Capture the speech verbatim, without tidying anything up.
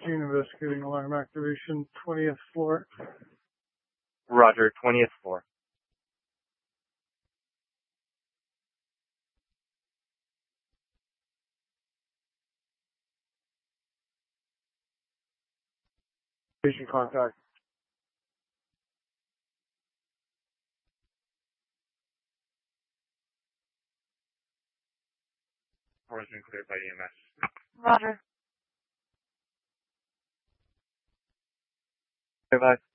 fourteen, investigating alarm activation, twentieth floor. Roger, twentieth floor. Patient contact. Floor has been cleared by E M S. Roger. Bye-bye.